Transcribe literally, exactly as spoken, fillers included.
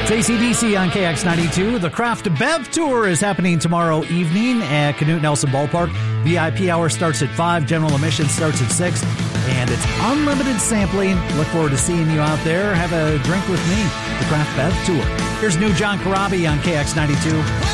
It's A C D C on K X ninety-two. The Craft Bev Tour is happening tomorrow evening at Canute Nelson Ballpark. V I P hour starts at five. General admission starts at six. And it's unlimited sampling. Look forward to seeing you out there. Have a drink with me. The Craft Bev Tour. Here's new John Corabi on K X ninety-two.